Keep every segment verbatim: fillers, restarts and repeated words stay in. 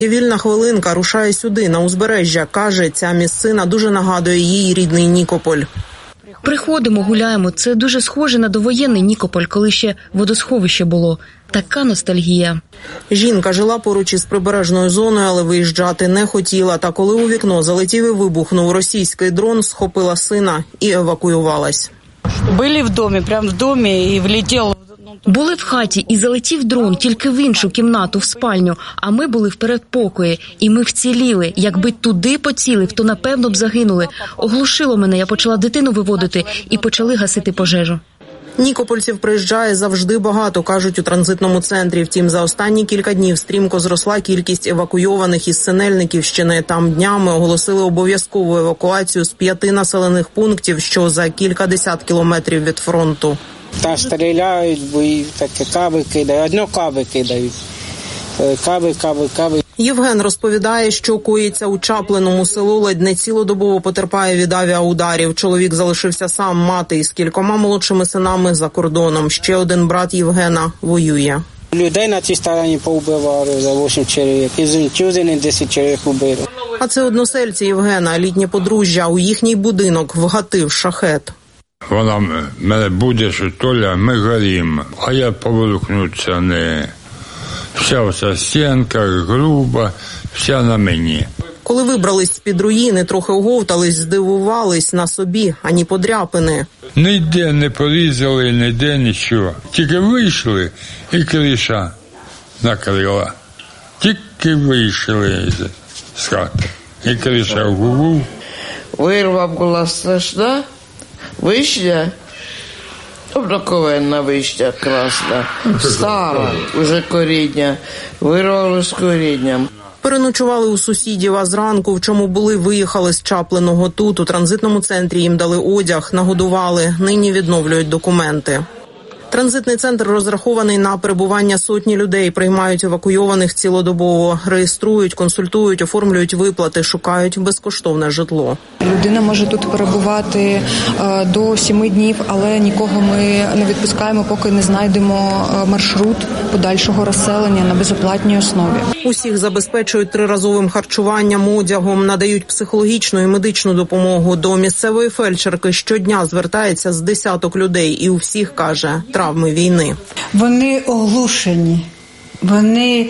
Вільна хвилинка рушає сюди, на узбережжя. Каже, ця місцина дуже нагадує їй рідний Нікополь. Приходимо, гуляємо. Це дуже схоже на довоєнний Нікополь, коли ще водосховище було. Така ностальгія. Жінка жила поруч із прибережною зоною, але виїжджати не хотіла. Та коли у вікно залетів і вибухнув російський дрон, схопила сина і евакуювалась. Були в домі, прямо в домі, і влетіло. Були в хаті і залетів дрон тільки в іншу кімнату, в спальню, а ми були в передпокої. І ми вціліли. Якби туди поцілив, то напевно б загинули. Оглушило мене, я почала дитину виводити і почали гасити пожежу. Нікопольців приїжджає завжди багато, кажуть у транзитному центрі. Втім, за останні кілька днів стрімко зросла кількість евакуйованих із Синельниківщини. Там днями оголосили обов'язкову евакуацію з п'яти населених пунктів, що за кількадесят кілометрів від фронту. Та стріляють, бо і таке каби кидають, одно каби кидають. Каби, каби, каби. Євген розповідає, що коїться у Чаплиному. Село ледь не цілодобово потерпає від авіаударів. Чоловік залишився сам, мати із кількома молодшими синами за кордоном. Ще один брат Євгена воює. Людей на цій стороні повбивали за вісім чоловік. Із Інчузини десять чоловік убили. А це односельці Євгена, літнє подружжя. У їхній будинок вгатив шахет. Вона мене буде, що Толя, ми горімо. А я поволокнуться не... Вся оця стінка, груба, вся на мені. Коли вибрались з-під руїни, трохи оговтались, здивувались на собі, ані подряпини. Ніде не порізали, ніде нічого. Тільки вийшли і криша накрила. Тільки вийшли з хати. І криша вгу. Вирва була страшна, вишня. Обраковенна вишня красна, стара, уже коріння, вирвали з корінням. Переночували у сусідів, а зранку, в чому були, виїхали з Чаплиного. Тут, у транзитному центрі, їм дали одяг, нагодували, нині відновлюють документи. Транзитний центр розрахований на перебування сотні людей, приймають евакуйованих цілодобово, реєструють, консультують, оформлюють виплати, шукають безкоштовне житло. Людина може тут перебувати е, до сіми днів, але нікого ми не відпускаємо, поки не знайдемо маршрут подальшого розселення на безоплатній основі. Усіх забезпечують триразовим харчуванням, одягом, надають психологічну і медичну допомогу. До місцевої фельдшерки щодня звертається з десяток людей і у всіх каже – травми війни. Вони оглушені, вони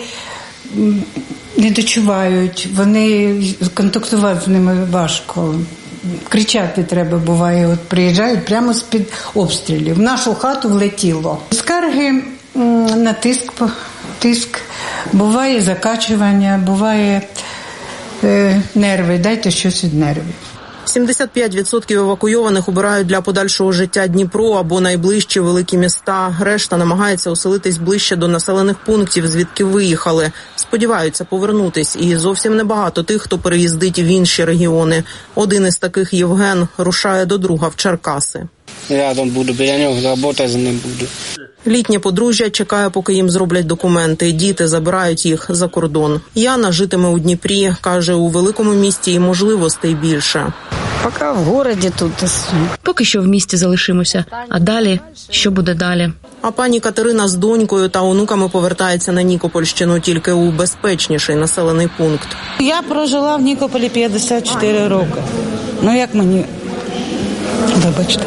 не дочувають, вони контактувати з ними важко. Кричати треба буває, от приїжджають прямо з-під обстрілів. В нашу хату влетіло. Скарги на тиск, тиск, буває закачування, буває е, нерви, дайте щось від нервів. сімдесят п'ять відсотків евакуйованих обирають для подальшого життя Дніпро або найближчі великі міста. Решта намагається оселитись ближче до населених пунктів, звідки виїхали. Сподіваються повернутись. І зовсім небагато тих, хто переїздить в інші регіони. Один із таких, Євген, рушає до друга в Черкаси. Рядом буду, біля нього робота з ним буду. Літнє подружжя чекає, поки їм зроблять документи. Діти забирають їх за кордон. Яна житиме у Дніпрі. Каже, у великому місті і можливостей більше. Поки в місті тут. Поки що в місті залишимося. А далі? Що буде далі? А пані Катерина з донькою та онуками повертається на Нікопольщину, тільки у безпечніший населений пункт. Я прожила в Нікополі п'ятдесят чотири роки. Ну як мені, вибачте.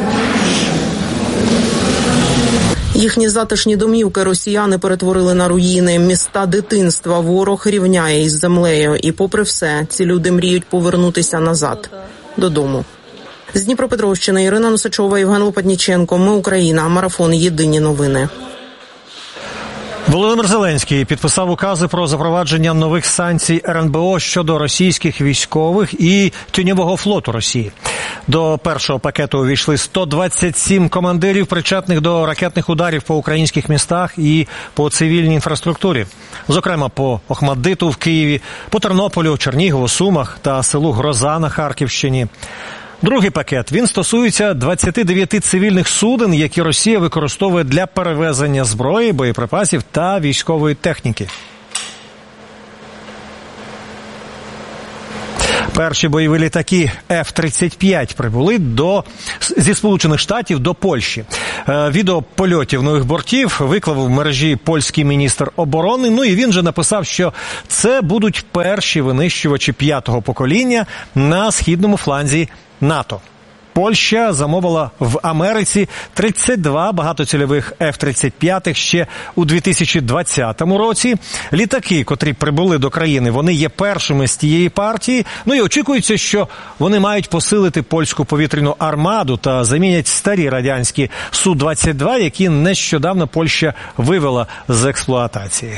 Їхні затишні домівки росіяни перетворили на руїни. Міста дитинства ворог рівняє із землею. І попри все, ці люди мріють повернутися назад, додому. З Дніпропетровщини Ірина Носачова, Євген Лопатніченко. Ми Україна. Марафон. Єдині новини. Володимир Зеленський підписав укази про запровадження нових санкцій ер ен бе о щодо російських військових і тіньового флоту Росії. До першого пакету увійшли сто двадцять сім командирів, причетних до ракетних ударів по українських містах і по цивільній інфраструктурі. Зокрема, по Охмаддиту в Києві, по Тернополю, Чернігову, Сумах та селу Гроза на Харківщині. Другий пакет, він стосується двадцяти дев'яти цивільних суден, які Росія використовує для перевезення зброї, боєприпасів та військової техніки. Перші бойові літаки еф тридцять п'ять прибули до, зі Сполучених Штатів до Польщі. Е, відео польотів нових бортів виклав в мережі польський міністр оборони. Ну і він же написав, що це будуть перші винищувачі п'ятого покоління на східному фланзі НАТО. Польща замовила в Америці тридцять два багатоцільових еф тридцять п'ять ще у дві тисячі двадцятому році. Літаки, котрі прибули до країни, вони є першими з тієї партії. Ну і очікується, що вони мають посилити польську повітряну армаду та замінять старі радянські Су двадцять два, які нещодавно Польща вивела з експлуатації.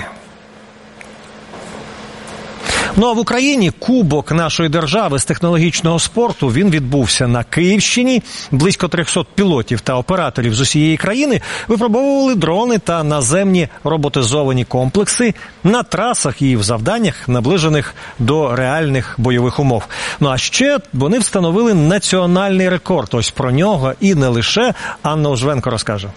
Ну а в Україні кубок нашої держави з технологічного спорту, він відбувся на Київщині. Близько трьохсот пілотів та операторів з усієї країни випробовували дрони та наземні роботизовані комплекси на трасах і в завданнях, наближених до реальних бойових умов. Ну а ще вони встановили національний рекорд. Ось про нього і не лише Анна Ужвенко розкаже.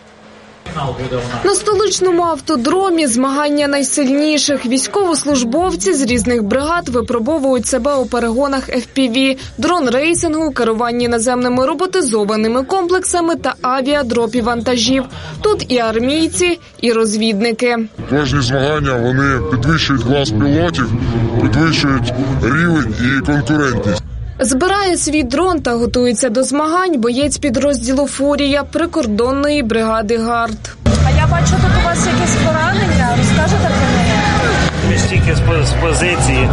На столичному автодромі змагання найсильніших. Військовослужбовці з різних бригад випробовують себе у перегонах еф пі ві, дрон-рейсингу, керуванні наземними роботизованими комплексами та авіадропі вантажів. Тут і армійці, і розвідники. Кожні змагання, вони підвищують клас пілотів, підвищують рівень і конкурентність. Збирає свій дрон та готується до змагань боєць підрозділу «Фурія» прикордонної бригади «Гард». А я бачу, тут у вас якісь поранення. Розкажете про мене? Ми ж тільки з позиції.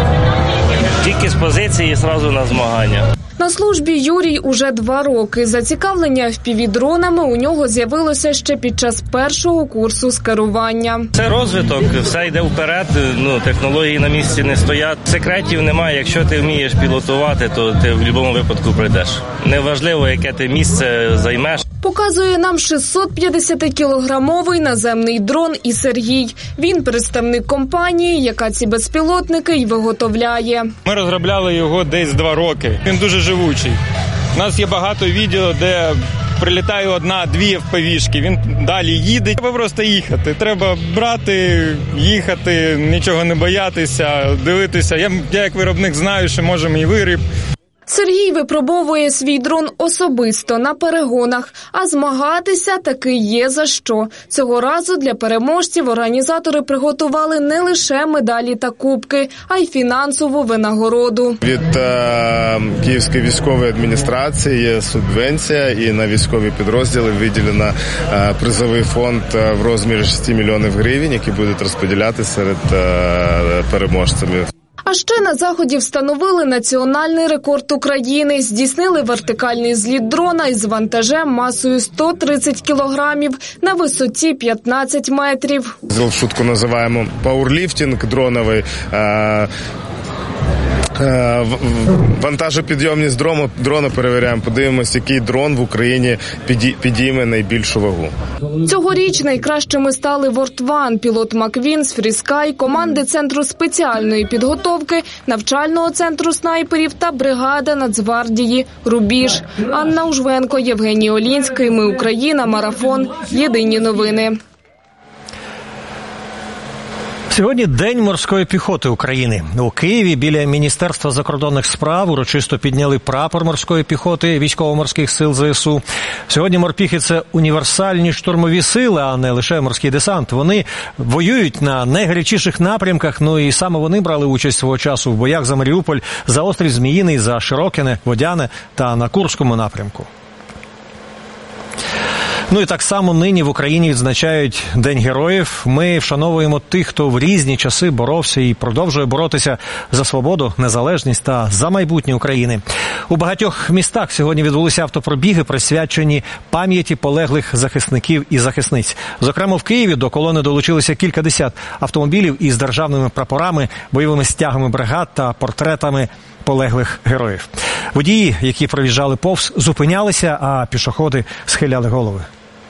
Тільки з позиції і одразу на змагання. На службі Юрій уже два роки. Зацікавлення еф пі ві-дронами у нього з'явилося ще під час першого курсу з керування. Це розвиток, все йде вперед, ну, технології на місці не стоять. Секретів немає, якщо ти вмієш пілотувати, то ти в будь-якому випадку прийдеш. Неважливо, яке ти місце займеш. Показує нам шістсот п'ятдесятикілограмовий наземний дрон і Сергій. Він представник компанії, яка ці безпілотники й виготовляє. Ми розробляли його десь два роки. Він дуже живучий. У нас є багато відео, де прилітає одна-дві еф пі ві-шки. Він далі їде. Треба просто їхати. Треба брати, їхати, нічого не боятися, дивитися. Я, я як виробник знаю, що можемо і виріб. Сергій випробовує свій дрон особисто на перегонах, а змагатися таки є за що. Цього разу для переможців організатори приготували не лише медалі та кубки, а й фінансову винагороду. Від е, Київської військової адміністрації є субвенція, і на військові підрозділи виділено е, призовий фонд в розмірі шість мільйонів гривень, які будуть розподіляти серед е, переможців. А ще на заході встановили національний рекорд України. Здійснили вертикальний зліт дрона із вантажем масою сто тридцять кілограмів на висоті п'ятнадцять метрів. В шутку називаємо пауерліфтинг дроновий. Вантажопідйомність дрону, дрона перевіряємо, подивимося, який дрон в Україні підійме найбільшу вагу. Цьогоріч найкращими стали Вортван, пілот Маквін з Фріскай, команди Центру спеціальної підготовки, навчального центру снайперів та бригада Нацгвардії «Рубіж». Анна Ужвенко, Євгеній Олінський. Ми Україна. Марафон. Єдині новини. Сьогодні День морської піхоти України. У Києві біля Міністерства закордонних справ урочисто підняли прапор морської піхоти військово-морських сил зе ес у. Сьогодні морпіхи – це універсальні штурмові сили, а не лише морський десант. Вони воюють на найгарячіших напрямках, ну і саме вони брали участь свого часу в боях за Маріуполь, за острів Зміїний, за Широкине, Водяне та на Курському напрямку. Ну і так само нині в Україні відзначають День героїв. Ми вшановуємо тих, хто в різні часи боровся і продовжує боротися за свободу, незалежність та за майбутнє України. У багатьох містах сьогодні відбулися автопробіги, присвячені пам'яті полеглих захисників і захисниць. Зокрема, в Києві до колони долучилися кількадесят автомобілів із державними прапорами, бойовими стягами бригад та портретами полеглих героїв. Водії, які проїжджали повз, зупинялися, а пішоходи схиляли голови.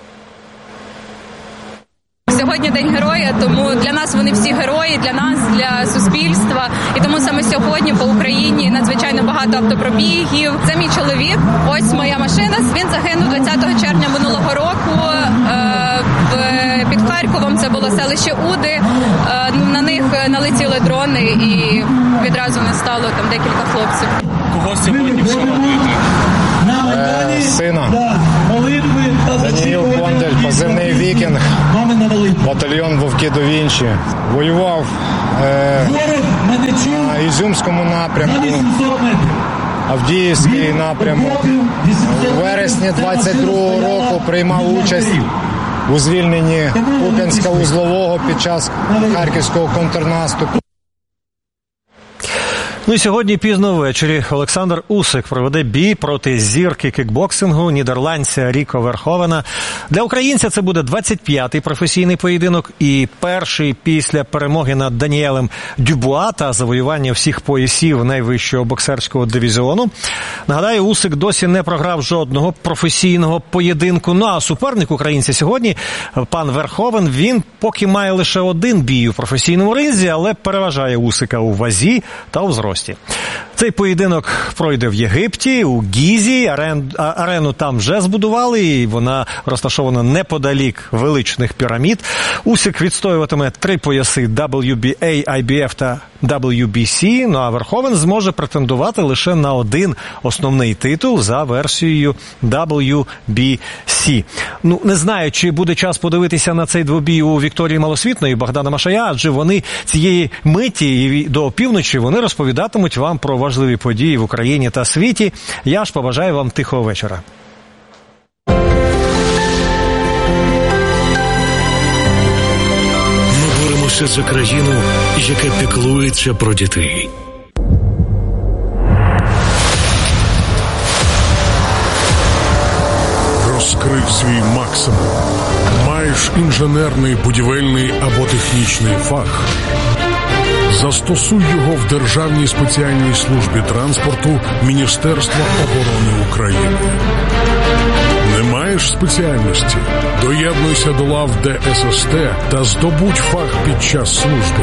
Сьогодні День героя, тому для нас вони всі герої, для нас, для суспільства. І тому саме сьогодні по Україні надзвичайно багато автопробігів. Це мій чоловік, ось моя машина. Він загинув двадцятого червня минулого року. в, під Харковом, це було селище Уди. На них налетіли дрони і відразу не стало там декілька хлопців. Кого сьогодні вшановуєте? Е, сина. Даніїл Кондель, позивний Вікінг, батальйон Вовки до Вінчі. Воював е, на Ізюмському напрямку, Авдіївський напрямок. У вересні двадцять другого року приймав участь у звільненні Куп'янська-Узлового під час харківського контрнаступу. Ну і сьогодні пізно ввечері Олександр Усик проведе бій проти зірки кікбоксингу нідерландця Ріко Верховена. Для українця це буде двадцять п'ятий професійний поєдинок і перший після перемоги над Даніелем Дюбуа та завоювання всіх поясів найвищого боксерського дивізіону. Нагадаю, Усик досі не програв жодного професійного поєдинку. Ну а суперник українця сьогодні, пан Верховен, він поки має лише один бій у професійному ринзі, але переважає Усика у вазі та у зрості. Цей поєдинок пройде в Єгипті, у Гізі. Арен, арену там вже збудували, і вона розташована неподалік величних пірамід. Усик відстоюватиме три пояси дабл ю бі ей, ай бі еф та дабл ю бі сі, ну а Верховен зможе претендувати лише на один основний титул за версією дабл ю бі сі. Ну, не знаю, чи буде час подивитися на цей двобій у Вікторії Малосвітної і Богдана Машая, адже вони цієї миті і до півночі вони розповідатимуть вам про важливі події в Україні та світі. Я ж побажаю вам тихого вечора. Ми боремося за країну, яка піклується про дітей. Розкрив свій максимум. Маєш інженерний, будівельний або технічний фах. Застосуй його в Державній спеціальній службі транспорту Міністерства оборони України. Не маєш спеціальності? Доєднуйся до лав де ес ес те та здобудь фах під час служби.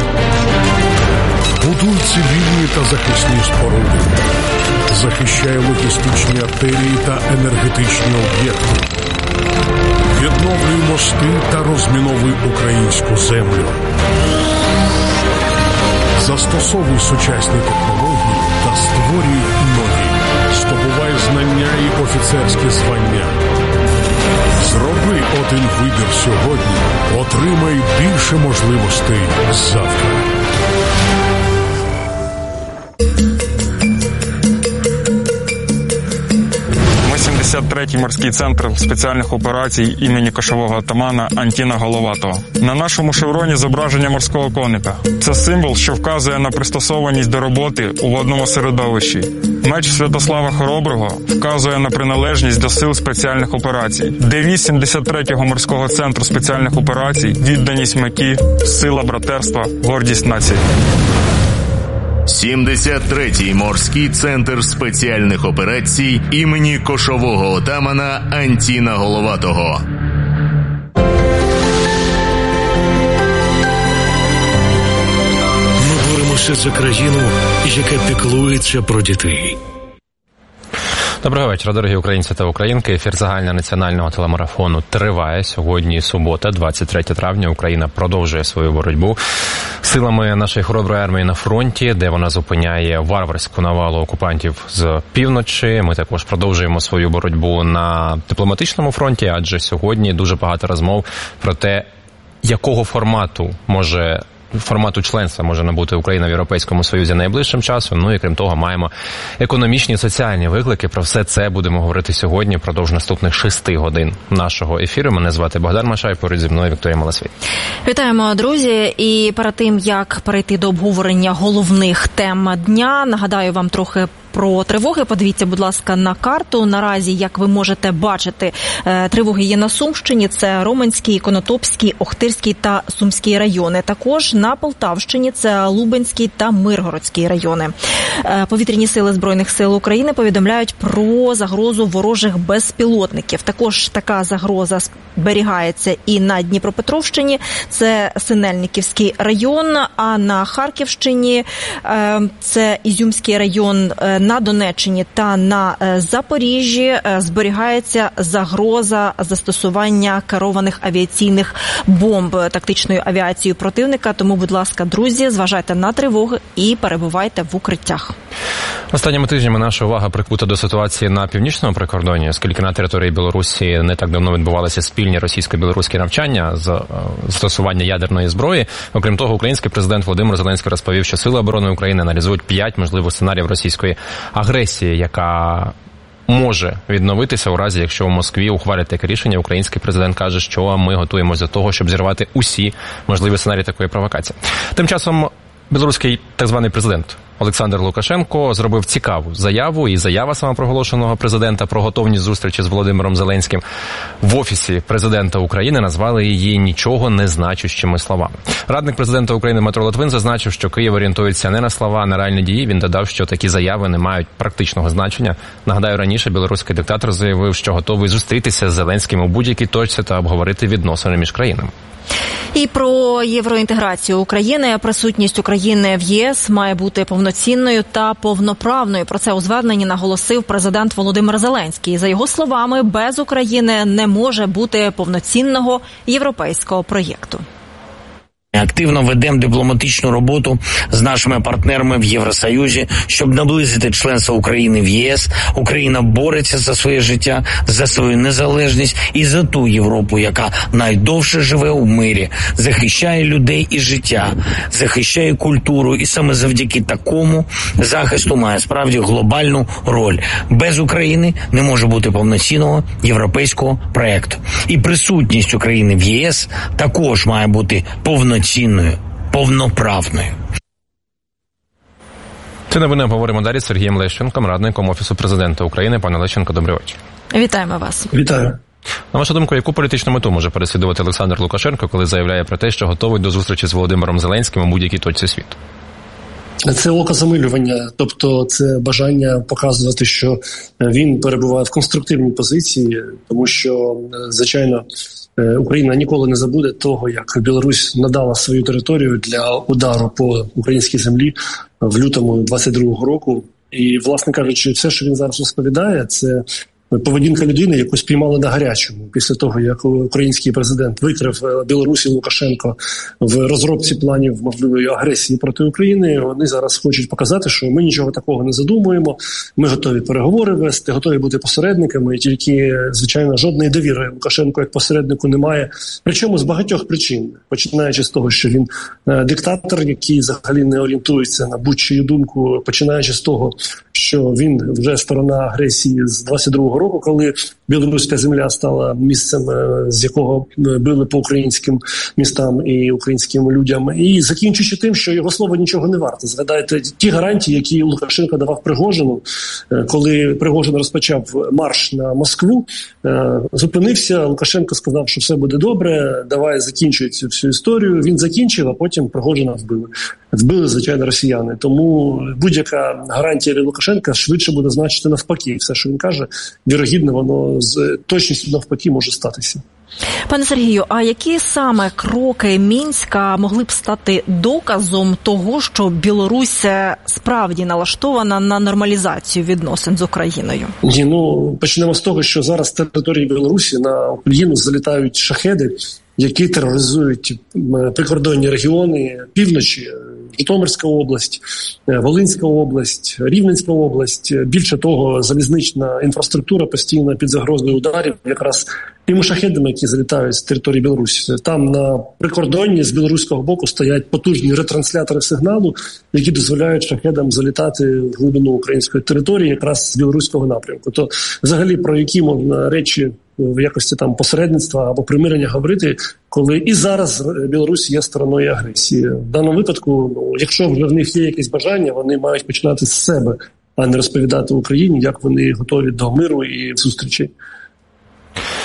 Будуй цивільні та захисні споруди. Захищай логістичні артерії та енергетичні об'єкти. Відновлюй мости та розміновуй українську землю. Застосовуй сучасні технології та створюй нові. Здобувай знання і офіцерські звання. Зроби один вибір сьогодні. Отримай більше можливостей завтра. сімдесят третій морський центр спеціальних операцій імені кошового атамана Антіна Головатого. На нашому шевроні зображення морського коника. Це символ, що вказує на пристосованість до роботи у водному середовищі. Меч Святослава Хороброго вказує на приналежність до сил спеціальних операцій. Девіз сімдесят третього морського центру спеціальних операцій – відданість меті, сила братерства, гордість нації. сімдесят третій морський центр спеціальних операцій імені кошового отамана Антіна Головатого. Ми боремося за країну, яка піклується про дітей. Доброго вечора, дорогі українці та українки. Ефір загальнонаціонального телемарафону триває. Сьогодні субота, двадцять третє травня. Україна продовжує свою боротьбу силами нашої хороброї армії на фронті, де вона зупиняє варварську навалу окупантів з півночі. Ми також продовжуємо свою боротьбу на дипломатичному фронті, адже сьогодні дуже багато розмов про те, якого формату може формату членства може набути Україна в Європейському Союзі найближчим часом. Ну і крім того, маємо економічні і соціальні виклики. Про все це будемо говорити сьогодні впродовж наступних шести годин нашого ефіру. Мене звати Богдан Машай, поруч зі мною Вікторія Малосвіт. Вітаємо, друзі. І перед тим, як перейти до обговорення головних тем дня, нагадаю вам трохи про тривоги. Подивіться, будь ласка, на карту. Наразі, як ви можете бачити, тривоги є на Сумщині. Це Романський, Конотопський, Охтирський та Сумський райони. Також на Полтавщині це Лубенський та Миргородський райони. Повітряні сили Збройних сил України повідомляють про загрозу ворожих безпілотників. Також така загроза зберігається і на Дніпропетровщині, це Синельниківський район, а на Харківщині це Ізюмський район, на Донеччині та на Запоріжжі зберігається загроза застосування керованих авіаційних бомб тактичною авіацією противника. Тому, будь ласка, друзі, зважайте на тривоги і перебувайте в укриттях. Останніми тижнями наша увага прикута до ситуації на північному прикордоні, оскільки на території Білорусі не так давно відбувалися спільні російсько-білоруські навчання з застосування ядерної зброї. Окрім того, український президент Володимир Зеленський розповів, що Сили оборони України аналізують п'ять можливих сценаріїв російської агресії, яка може відновитися у разі, якщо у Москві ухвалять таке рішення. Український президент каже, що ми готуємося до того, щоб зірвати усі можливі сценарії такої провокації. Тим часом білоруський так званий президент Олександр Лукашенко зробив цікаву заяву, і заява самопроголошеного президента про готовність зустрічі з Володимиром Зеленським в Офісі президента України назвали її нічого не значущими словами. Радник президента України Дмитро Литвин зазначив, що Київ орієнтується не на слова, а на реальні дії. Він додав, що такі заяви не мають практичного значення. Нагадаю, раніше білоруський диктатор заявив, що готовий зустрітися з Зеленським у будь-якій точці та обговорити відносини між країнами. І про євроінтеграцію України. Присутність України в ЄС має бути повноцінною та повноправною. Про це у зверненні наголосив президент Володимир Зеленський. За його словами, без України не може бути повноцінного європейського проєкту. Активно ведемо дипломатичну роботу з нашими партнерами в Євросоюзі, щоб наблизити членство України в ЄС. Україна бореться за своє життя, за свою незалежність і за ту Європу, яка найдовше живе у мирі, захищає людей і життя, захищає культуру, і саме завдяки такому захисту має справді глобальну роль. Без України не може бути повноцінного європейського проєкту. І присутність України в ЄС також має бути повноцінною. Цінною, повноправною. Це новини обговоримо далі з Сергієм Лещенком, радником Офісу президента України. Пане Лещенко, добрий вечір. Вітаємо вас. Вітаю. На вашу думку, яку політичну мету може переслідувати Олександр Лукашенко, коли заявляє про те, що готовий до зустрічі з Володимиром Зеленським у будь-якій точці світу? Це окозамилювання, тобто це бажання показувати, що він перебуває в конструктивній позиції, тому що, звичайно, Україна ніколи не забуде того, як Білорусь надала свою територію для удару по українській землі в лютому двадцять другого року. І, власне кажучи, все, що він зараз розповідає, це поведінка людини, яку спіймали на гарячому після того, як український президент викрив Білорусі Лукашенко в розробці планів можливої агресії проти України. Вони зараз хочуть показати, що ми нічого такого не задумуємо, ми готові переговори вести, готові бути посередниками, і тільки, звичайно, жодної довіри Лукашенко як посереднику немає. Причому з багатьох причин, починаючи з того, що він диктатор, який взагалі не орієнтується на будь-чию думку, починаючи з того, що він вже сторона агресії з двадцять другого року, коли білоруська земля стала місцем, з якого били по українським містам і українським людям, і закінчуючи тим, що його слово нічого не варте. Згадайте ті гарантії, які Лукашенко давав Пригожину, коли Пригожин розпочав марш на Москву, зупинився, Лукашенко сказав, що все буде добре, давай закінчуй цю всю історію. Він закінчив, а потім Пригожина вбили. Вбили, звичайно, росіяни. Тому будь-яка гарантія від Лукашенка швидше буде значити навпаки. Все, що він каже, вірогідно, воно з точністю навпаки може статися. Пане Сергію, а які саме кроки Мінська могли б стати доказом того, що Білорусь справді налаштована на нормалізацію відносин з Україною? Ні, ну, почнемо з того, що зараз з території Білорусі на Україну залітають шахеди, які тероризують прикордонні регіони півночі, Житомирська область, Волинська область, Рівненська область. Більше того, залізнична інфраструктура постійно під загрозою ударів якраз тими шахедами, які залітають з території Білорусі. Там на прикордонні з білоруського боку стоять потужні ретранслятори сигналу, які дозволяють шахедам залітати в глибину української території якраз з білоруського напрямку. То взагалі про які можна речі в якості там посередництва або примирення говорити, коли і зараз Білорусь є стороною агресії. В даному випадку, ну, якщо вже в них є якесь бажання, вони мають починати з себе, а не розповідати Україні, як вони готові до миру і зустрічі.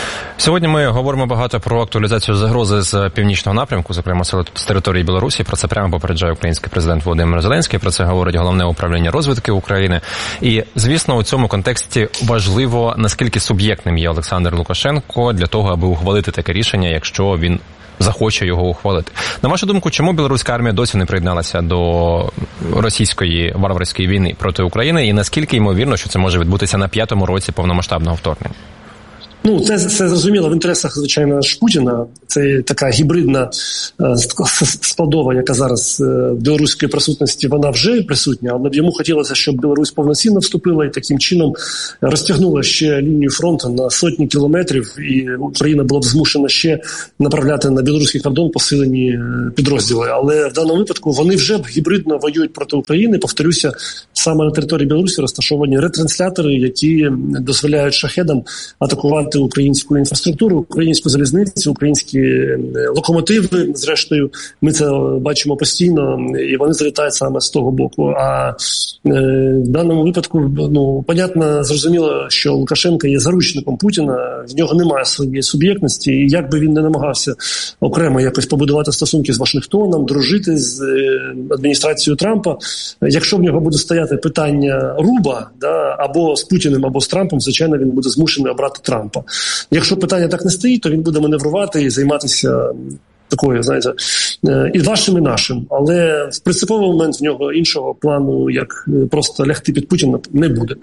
Сьогодні ми говоримо багато про актуалізацію загрози з північного напрямку, зокрема з території Білорусі. Про це прямо попереджає український президент Володимир Зеленський. Про це говорить Головне управління розвідки України. І, звісно, у цьому контексті важливо, наскільки суб'єктним є Олександр Лукашенко для того, аби ухвалити таке рішення, якщо він захоче його ухвалити. На вашу думку, чому білоруська армія досі не приєдналася до російської варварської війни проти України, і наскільки ймовірно, що це може відбутися на п'ятому році повномасштабного вторгнення? Ну, це, це зрозуміло в інтересах, звичайно, ж Путіна. Це така гібридна е, складова, яка зараз е, в білоруській присутності, вона вже присутня, але йому хотілося, щоб Білорусь повноцінно вступила і таким чином розтягнула ще лінію фронту на сотні кілометрів, і Україна була б змушена ще направляти на білоруський кордон посилені підрозділи. Але в даному випадку вони вже гібридно воюють проти України. Повторюся, саме на території Білорусі розташовані ретранслятори, які дозволяють шахедам атакувати українську інфраструктуру, українську залізницю, українські локомотиви. Зрештою, ми це бачимо постійно, і вони залітають саме з того боку. А е, в даному випадку, ну, понятно, зрозуміло, що Лукашенко є заручником Путіна, в нього немає своєї суб'єктності, і як би він не намагався окремо якось побудувати стосунки з Вашингтоном, дружити з е, адміністрацією Трампа, якщо в нього буде стояти питання руба, да, або з Путіним, або з Трампом, звичайно, він буде змушений обрати Трампа. Якщо питання так не стоїть, то він буде маневрувати і займатися такою, знаєте, і вашим, і нашим. Але в принциповий момент в нього іншого плану, як просто лягти під Путіна, не буде.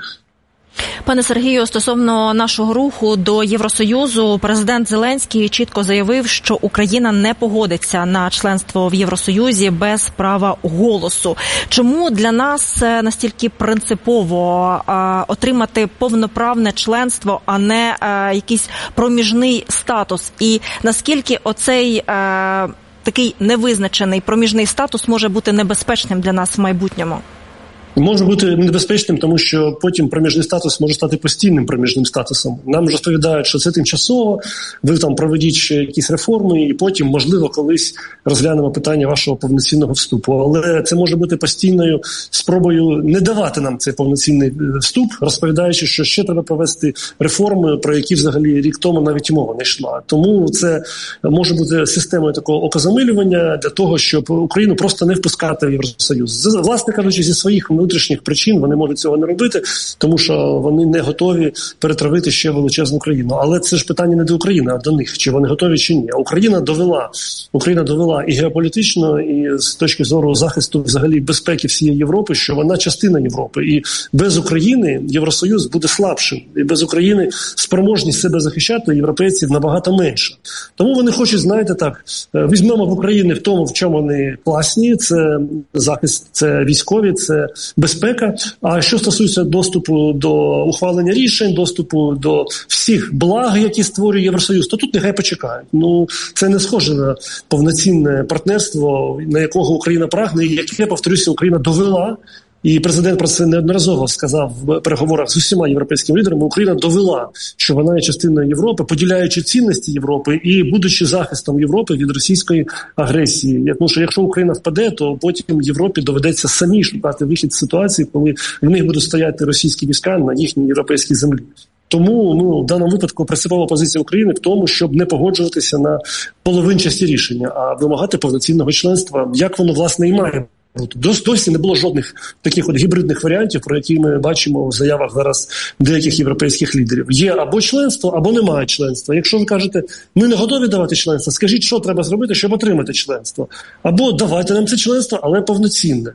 Пане Сергію, стосовно нашого руху до Євросоюзу, президент Зеленський чітко заявив, що Україна не погодиться на членство в Євросоюзі без права голосу. Чому для нас настільки принципово а, отримати повноправне членство, а не а, якийсь проміжний статус? І наскільки оцей а, такий невизначений проміжний статус може бути небезпечним для нас в майбутньому? Може бути небезпечним, тому що потім проміжний статус може стати постійним проміжним статусом. Нам розповідають, що це тимчасово, ви там проведіть ще якісь реформи, і потім, можливо, колись розглянемо питання вашого повноцінного вступу. Але це може бути постійною спробою не давати нам цей повноцінний вступ, розповідаючи, що ще треба провести реформи, про які взагалі рік тому навіть і мова не йшла. Тому це може бути системою такого окозамилювання для того, щоб Україну просто не впускати в Євросоюз. Власне кажучи, зі своїх внутрішніх причин вони можуть цього не робити, тому що вони не готові перетравити ще величезну країну. Але це ж питання не до України, а до них, чи вони готові, чи ні. А Україна довела, Україна довела і геополітично, і з точки зору захисту взагалі безпеки всієї Європи, що вона частина Європи. І без України Євросоюз буде слабшим. І без України спроможність себе захищати європейців набагато менша. Тому вони хочуть, знаєте, так, візьмемо в Україні в тому, в чому вони класні, це захист, це військові, це безпека. А що стосується доступу до ухвалення рішень, доступу до всіх благ, які створює Євросоюз, то тут нехай почекають. Ну, це не схоже на повноцінне партнерство, на якого Україна прагне, і яке, повторюся, Україна довела. І президент про це неодноразово сказав в переговорах з усіма європейськими лідерами. Україна довела, що вона є частиною Європи, поділяючи цінності Європи і будучи захистом Європи від російської агресії. Тому що якщо Україна впаде, то потім Європі доведеться самі шукати вихід з ситуації, коли в них будуть стояти російські війська на їхній європейській землі. Тому ну, в даному випадку принципова позиція України в тому, щоб не погоджуватися на половинчасті рішення, а вимагати повноцінного членства, як воно, власне, і має. Досі не було жодних таких от гібридних варіантів, про які ми бачимо в заявах зараз деяких європейських лідерів. Є або членство, або немає членства. Якщо ви кажете, ми не готові давати членство, скажіть, що треба зробити, щоб отримати членство. Або давайте нам це членство, але повноцінне.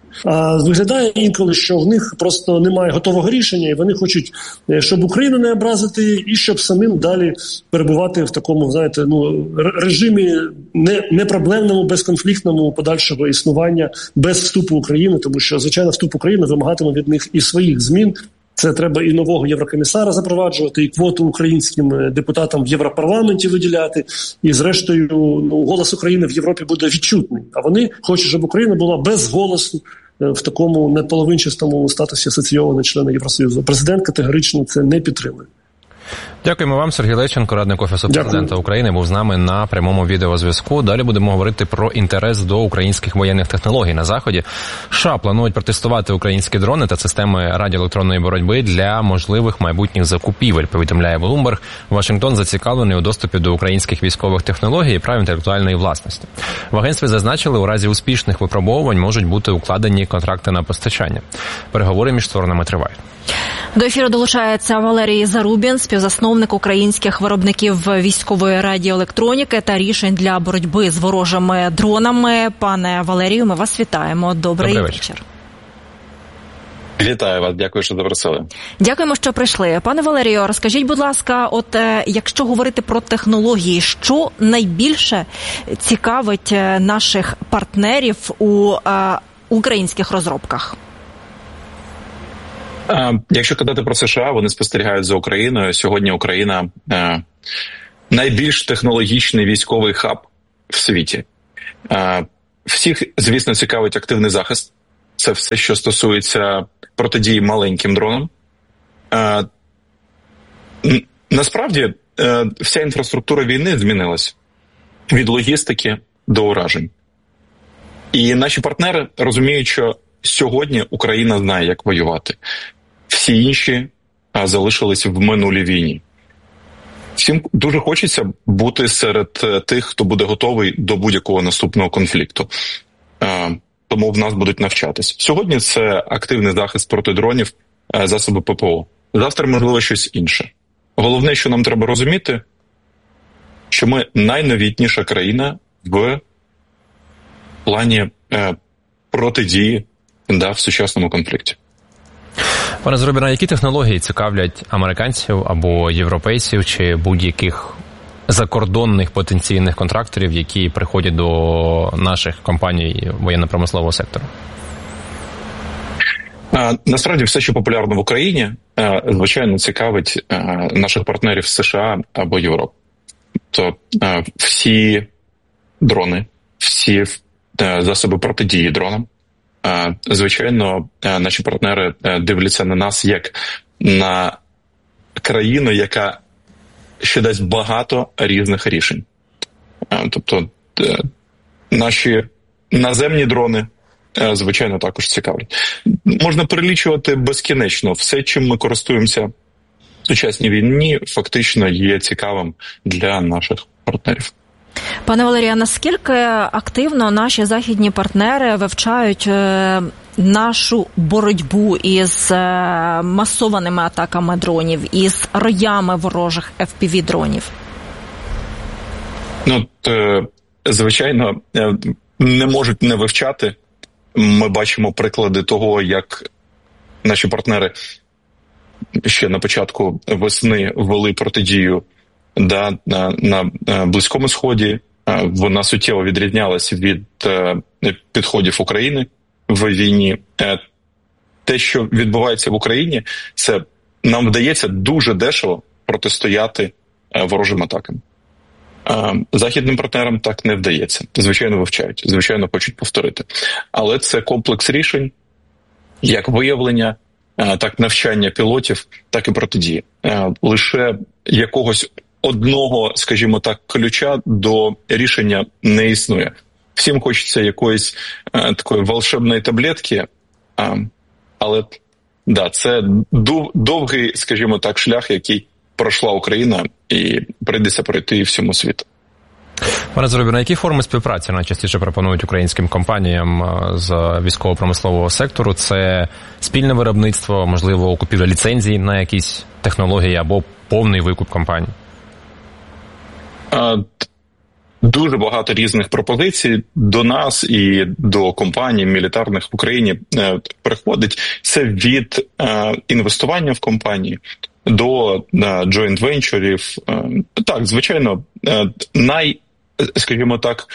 А виглядає інколи, що в них просто немає готового рішення, і вони хочуть, щоб Україну не образити, і щоб самим далі перебувати в такому, знаєте, ну, режимі не, непроблемному, безконфліктному подальшого існування без вступу України, тому що, звичайно, вступ України вимагатиме від них і своїх змін. Це треба і нового єврокомісара запроваджувати, і квоту українським депутатам в Європарламенті виділяти, і зрештою ну, голос України в Європі буде відчутний. А вони хочуть, щоб Україна була без голосу в такому неполовинчастому статусі асоційованого члена Євросоюзу. Президент категорично це не підтримує. Дякуємо вам, Сергій Лещенко, радник Офісу Президента України, був з нами на прямому відеозв'язку. Далі будемо говорити про інтерес до українських воєнних технологій на Заході. США планують протестувати українські дрони та системи радіоелектронної боротьби для можливих майбутніх закупівель, повідомляє Bloomberg. Вашингтон зацікавлений у доступі до українських військових технологій і прав інтелектуальної власності. В агентстві зазначили, у разі успішних випробовувань можуть бути укладені контракти на постачання. Переговори між сторонами тривають. До ефіру долучається Валерій Зарубін, співзасновник українських виробників військової радіоелектроніки та рішень для боротьби з ворожими дронами. Пане Валерію, ми вас вітаємо. Добрий, Добрий вечір. вечір. Вітаю вас, дякую, що запросили. Дякуємо, що прийшли. Пане Валерію, розкажіть, будь ласка, от якщо говорити про технології, що найбільше цікавить наших партнерів у а, українських розробках? Якщо казати про США, вони спостерігають за Україною. Сьогодні Україна е, найбільш технологічний військовий хаб в світі. Е, всіх, звісно, цікавить активний захист. Це все, що стосується протидії маленьким дронам. Е, насправді, е, вся інфраструктура війни змінилась від логістики до уражень. І наші партнери розуміють, що сьогодні Україна знає, як воювати. Всі інші а, залишились в минулій війні. Всім дуже хочеться бути серед тих, хто буде готовий до будь-якого наступного конфлікту. А, тому в нас будуть навчатись. Сьогодні це активний захист проти дронів, а, засоби ППО. Завтра, можливо, щось інше. Головне, що нам треба розуміти, що ми найновітніша країна в плані а, протидії да, в сучасному конфлікті. Пане Зарубін, які технології цікавлять американців або європейців чи будь-яких закордонних потенційних контракторів, які приходять до наших компаній воєнно-промислового сектору? Насправді все, що популярно в Україні, звичайно, цікавить наших партнерів з США або Європи. То всі дрони, всі засоби протидії дронам, звичайно, наші партнери дивляться на нас як на країну, яка ще дасть багато різних рішень. Тобто наші наземні дрони, звичайно, також цікавлять. Можна перелічувати безкінечно. Все, чим ми користуємося в сучасній війні, фактично є цікавим для наших партнерів. Пане Валерію, наскільки активно наші західні партнери вивчають нашу боротьбу із масованими атаками дронів, із роями ворожих еф пі ві-дронів? Ну, то, звичайно, не можуть не вивчати. Ми бачимо приклади того, як наші партнери ще на початку весни ввели протидію да, на, на Близькому Сході. Вона суттєво відрізнялася від е, підходів України в війні. Е, те, що відбувається в Україні, це нам вдається дуже дешево протистояти е, ворожим атакам. Е, західним партнерам так не вдається. Звичайно, вивчають, звичайно, хочуть повторити. Але це комплекс рішень, як виявлення, е, так навчання пілотів, так і протидії. Е, лише якогось одного, скажімо так, ключа до рішення не існує. Всім хочеться якоїсь е, такої волшебної таблетки, е, але да, це дов, довгий, скажімо так, шлях, який пройшла Україна, і прийдеться пройти і всьому світу. Пане Зарубін, які форми співпраці найчастіше пропонують українським компаніям з військово-промислового сектору? Це спільне виробництво, можливо, купівля ліцензій на якісь технології або повний викуп компаній? Дуже багато різних пропозицій до нас і до компаній мілітарних в Україні приходить. Це від інвестування в компанії до joint venture'ів. Так, звичайно, най, скажімо так,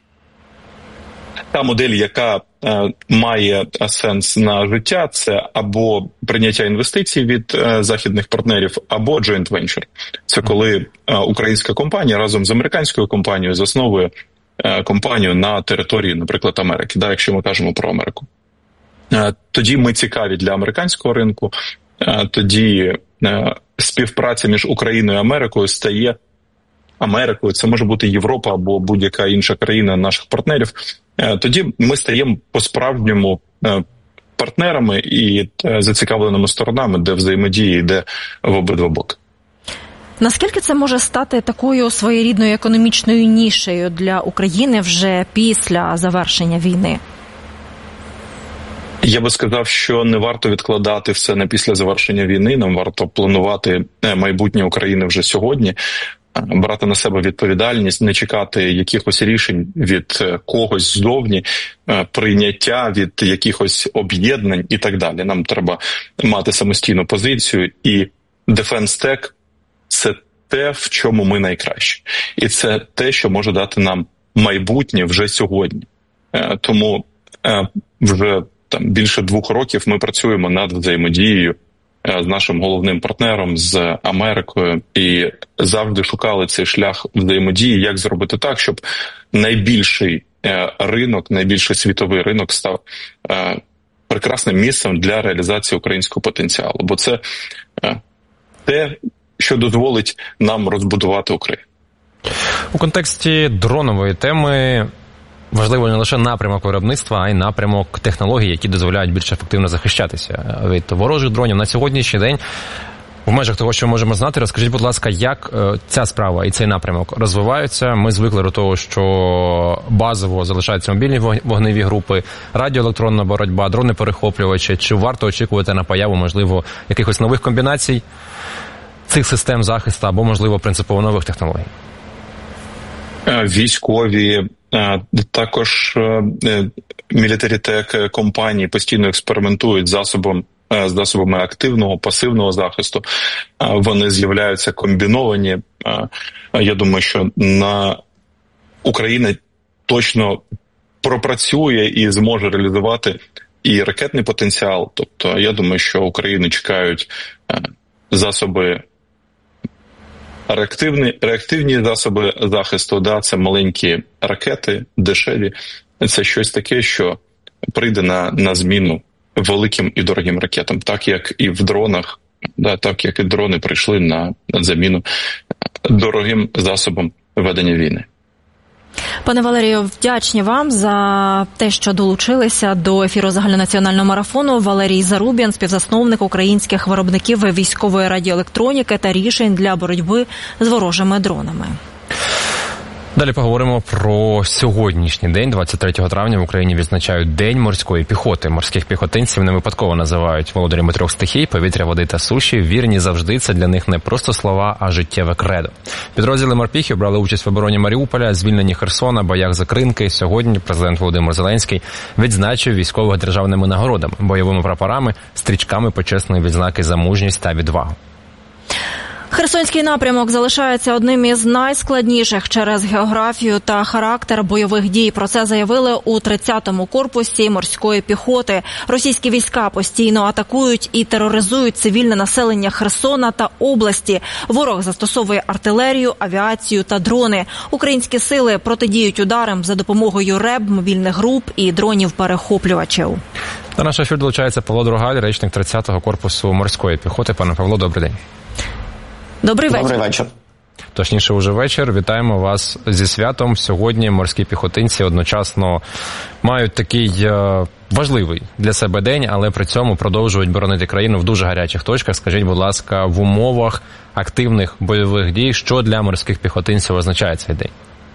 та модель, яка е, має сенс на життя, це або прийняття інвестицій від е, західних партнерів, або joint venture. Це коли е, українська компанія разом з американською компанією засновує е, компанію на території, наприклад, Америки, да, якщо ми кажемо про Америку. Е, тоді ми цікаві для американського ринку, е, тоді е, співпраця між Україною і Америкою стає Америкою, це може бути Європа або будь-яка інша країна наших партнерів, тоді ми стаємо по-справжньому партнерами і зацікавленими сторонами, де взаємодія йде в обидва боки. Наскільки це може стати такою своєрідною економічною нішею для України вже після завершення війни? Я би сказав, що не варто відкладати все на після завершення війни, нам варто планувати майбутнє України вже сьогодні, брати на себе відповідальність, не чекати якихось рішень від когось ззовні, прийняття від якихось об'єднань і так далі. Нам треба мати самостійну позицію, і Defense Tech – це те, в чому ми найкращі. І це те, що може дати нам майбутнє вже сьогодні. Тому вже там більше двох років ми працюємо над взаємодією з нашим головним партнером, з Америкою, і завжди шукали цей шлях взаємодії, як зробити так, щоб найбільший ринок, найбільший світовий ринок став прекрасним місцем для реалізації українського потенціалу. Бо це те, що дозволить нам розбудувати Україну. У контексті дронової теми важливо не лише напрямок виробництва, а й напрямок технологій, які дозволяють більш ефективно захищатися від ворожих дронів. На сьогоднішній день, в межах того, що ми можемо знати, розкажіть, будь ласка, як ця справа і цей напрямок розвиваються? Ми звикли до того, що базово залишаються мобільні вогневі групи, радіоелектронна боротьба, дрони-перехоплювачі. Чи варто очікувати на появу, можливо, якихось нових комбінацій цих систем захисту або, можливо, принципово нових технологій? Військові, також мілітарітек компанії постійно експериментують з засобом, з засобами активного, пасивного захисту. Вони з'являються комбіновані. Я думаю, що на Україна точно пропрацює і зможе реалізувати і ракетний потенціал. Тобто, я думаю, що Україну чекають засоби Реактивні, реактивні засоби захисту, да, це маленькі ракети, дешеві. Це щось таке, що прийде на, на зміну великим і дорогим ракетам. Так, як і в дронах, да, так, як і дрони прийшли на, на заміну дорогим засобам ведення війни. Пане Валерію, вдячні вам за те, що долучилися до ефіру загальнонаціонального марафону. Валерій Зарубін, співзасновник українських виробників військової радіоелектроніки та рішень для боротьби з ворожими дронами. Далі поговоримо про сьогоднішній день. двадцять третього травня в Україні відзначають День морської піхоти. Морських піхотинців не випадково називають володарями трьох стихій – повітря, води та суші. Вірні завжди – це для них не просто слова, а життєве кредо. Підрозділи морпіхів брали участь в обороні Маріуполя, звільненні Херсона, боях за Кринки. Сьогодні президент Володимир Зеленський відзначив військових державними нагородами, бойовими прапорами, стрічками почесної відзнаки за мужність та відвагу. Херсонський напрямок залишається одним із найскладніших через географію та характер бойових дій. Про це заявили у тридцятому корпусі морської піхоти. Російські війська постійно атакують і тероризують цивільне населення Херсона та області. Ворог застосовує артилерію, авіацію та дрони. Українські сили протидіють ударам за допомогою РЕБ, мобільних груп і дронів-перехоплювачів. До нашого ефіру долучається Павло Другаль, речник тридцятого корпусу морської піхоти. Пане Павло, добрий день. Добрий вечір. Добрий вечір. Точніше, уже вечір. Вітаємо вас зі святом. Сьогодні морські піхотинці одночасно мають такий е, важливий для себе день, але при цьому продовжують боронити країну в дуже гарячих точках. Скажіть, будь ласка, в умовах активних бойових дій, що для морських піхотинців означає цей день?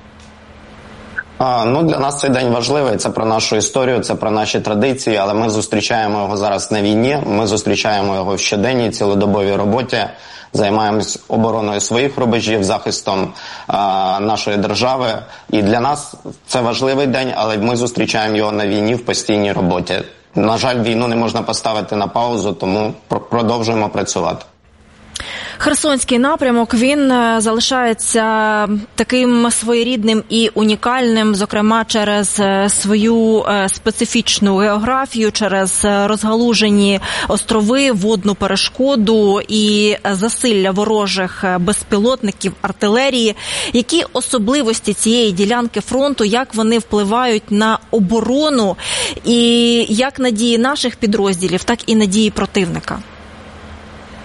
А, ну, для нас цей день важливий, це про нашу історію, це про наші традиції, але ми зустрічаємо його зараз на війні, ми зустрічаємо його в щоденній, цілодобовій роботі, займаємось обороною своїх рубежів, захистом а, нашої держави. І для нас це важливий день, але ми зустрічаємо його на війні в постійній роботі. На жаль, війну не можна поставити на паузу, тому продовжуємо працювати. Херсонський напрямок, він залишається таким своєрідним і унікальним, зокрема через свою специфічну географію, через розгалужені острови, водну перешкоду і засилля ворожих безпілотників, артилерії. Які особливості цієї ділянки фронту, як вони впливають на оборону і як на дії наших підрозділів, так і на дії противника?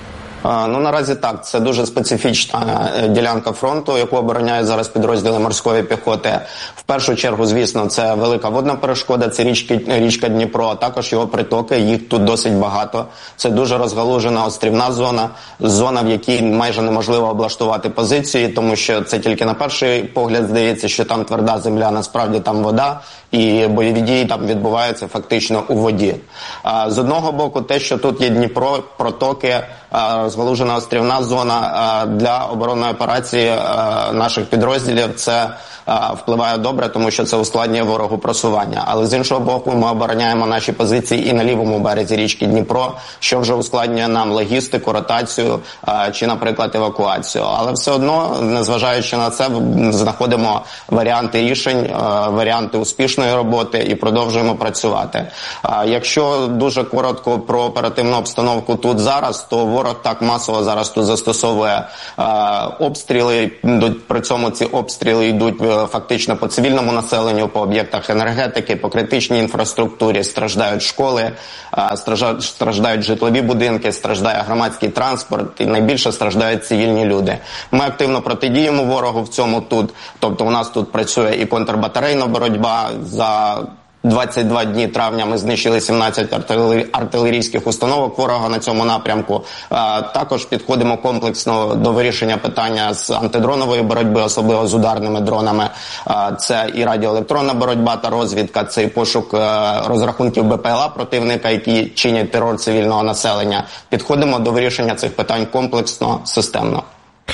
Ну, наразі так, це дуже специфічна ділянка фронту, яку обороняють зараз підрозділи морської піхоти. В першу чергу, звісно, це велика водна перешкода, це річки, річка Дніпро, а також його притоки, їх тут досить багато. Це дуже розгалужена острівна зона, зона, в якій майже неможливо облаштувати позиції, тому що це тільки на перший погляд здається, що там тверда земля, насправді там вода, і бойові дії там відбуваються фактично у воді. З одного боку, те, що тут є Дніпро, протоки, розгалужена острівна зона для оборонної операції наших підрозділів, це впливає добре, тому що це ускладнює ворогу просування. Але з іншого боку, ми обороняємо наші позиції і на лівому березі річки Дніпро, що вже ускладнює нам логістику, ротацію чи, наприклад, евакуацію. Але все одно, незважаючи на це, знаходимо варіанти рішень, варіанти успішної роботи і продовжуємо працювати. Якщо дуже коротко про оперативну обстановку тут зараз, то ворог так масово зараз тут застосовує обстріли, при цьому ці обстріли йдуть фактично по цивільному населенню, по об'єктах енергетики, по критичній інфраструктурі, страждають школи, страждають, страждають житлові будинки, страждає громадський транспорт і найбільше страждають цивільні люди. Ми активно протидіємо ворогу в цьому тут, тобто у нас тут працює і контрбатарейна боротьба. За двадцять два дні травня ми знищили сімнадцять артилерійських установок ворога на цьому напрямку. Також підходимо комплексно до вирішення питання з антидронової боротьби, особливо з ударними дронами. Це і радіоелектронна боротьба та розвідка, це і пошук розрахунків Б П Л А противника, які чинять терор цивільного населення. Підходимо до вирішення цих питань комплексно, системно.